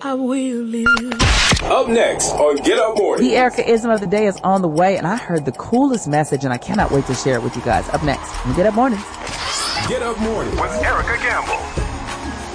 I will live. Up next on Get Up Morning. The Erica-ism of the day is on the way, and I heard the coolest message, and I cannot wait to share it with you guys. Up next on Get Up Morning. Get Up Morning with Erica Gamble.